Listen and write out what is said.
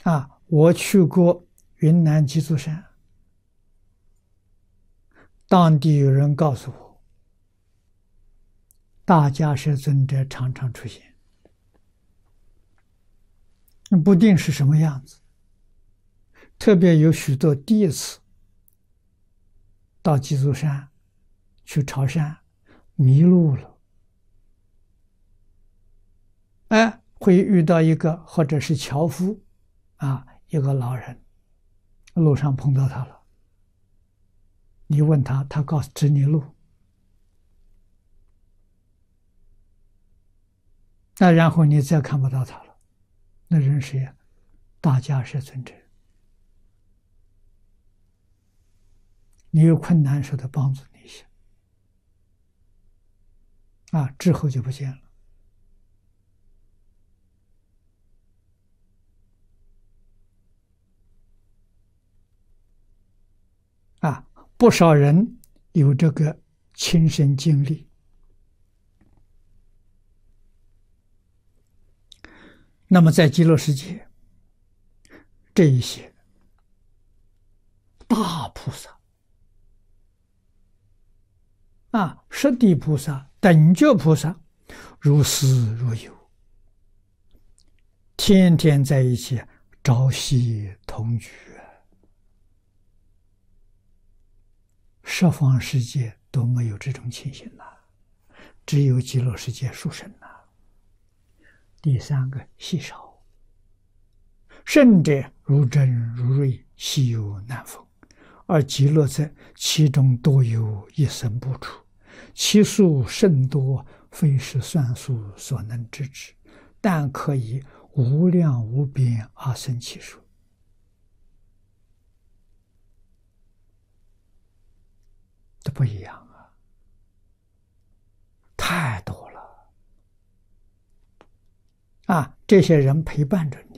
我去过云南鸡足山，当地有人告诉我，大迦叶尊者常常出现，不定是什么样子。特别有许多第一次到鸡足山去朝山迷路了，会遇到一个或者是樵夫一个老人，路上碰到他了，你问他，他指你路，然后你再看不到他了，那人是谁？大迦叶尊者。你有困难时，他帮助你一下，之后就不见了。不少人有这个亲身经历。那么在极乐世界，这一些大菩萨十地菩萨、等觉菩萨，如是如有，天天在一起朝夕同居。十方世界都没有这种情形只有极乐世界殊胜第三个稀少，圣者如真如瑞，稀有难逢。而极乐在其中多有一生不处，其数甚多，非是算数所能知之，但可以无量无边而生其数。这不一样太多了这些人陪伴着你，